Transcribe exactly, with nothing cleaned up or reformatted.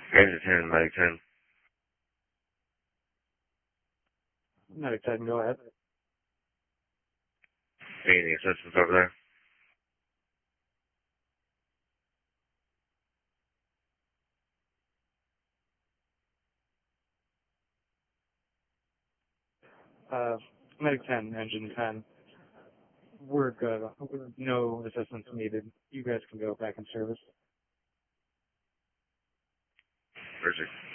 Engine ten, Medic ten. Medic ten, go ahead. Any assistance over there? Uh, Medic ten, Engine ten. We're good. No assistance needed. You guys can go back in service. Where's it?